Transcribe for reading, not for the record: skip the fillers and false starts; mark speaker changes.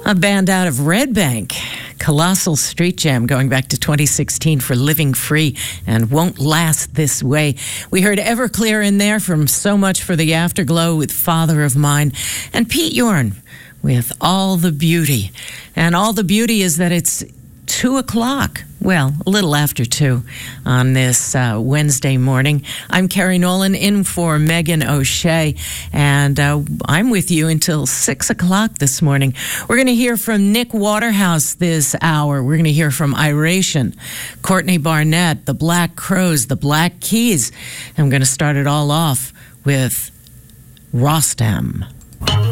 Speaker 1: A band out of Red Bank, Colossal Street Jam, going back to 2016 for Living Free and Won't Last This Way. We heard Everclear in there from So Much for the Afterglow with Father of Mine, and Pete Yorn with All the Beauty. And all the beauty is that it's 2 o'clock. Well, a little after 2 on this Wednesday morning. I'm Carrie Nolan in for Megan O'Shea, and I'm with you until 6 o'clock this morning. We're going to hear from Nick Waterhouse this hour. We're going to hear from Iration, Courtney Barnett, the Black Crows, the Black Keys. I'm going to start it all off with Rostam.